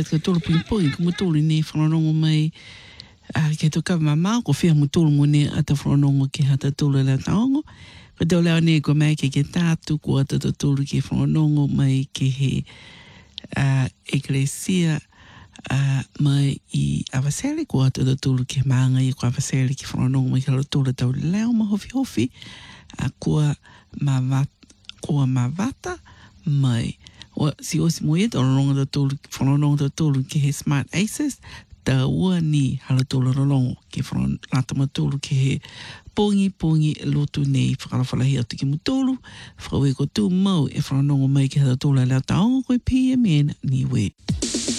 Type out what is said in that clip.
ka tolu pui ko mutulu ni whanongo mai ke toka mama ko whia mutulu mo ne ata whanongo ke hata tolu la taongo. Ko tau leo ne ko mai ke tātu ko ata tolu ke whanongo mai ke he Eklesia mai I Awasele ko ata tolu ke maanga I ko Awasele ke whanongo mai ke tolu tau leo ma hofi kua mawata mai o si mo e tolonga da tolu ke he Smart Aces ta ua ni hala tolu rolongo ke whanatama tolu ke he pongi lotu nei whakalawhalahi atu ki mutolu whakawe ko tū mau e whanongo mai ke hala tolu la taongo koe PMN ni we.